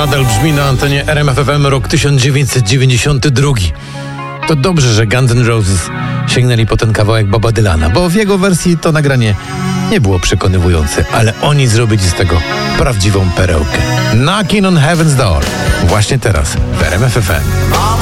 nadal brzmi na antenie RMF FM rok 1992. To dobrze, że Guns N' Roses sięgnęli po ten kawałek Boba Dylana, bo w jego wersji to nagranie nie było przekonywujące, ale oni zrobili z tego prawdziwą perełkę. Knocking on Heaven's Door. Właśnie teraz w RMF FM.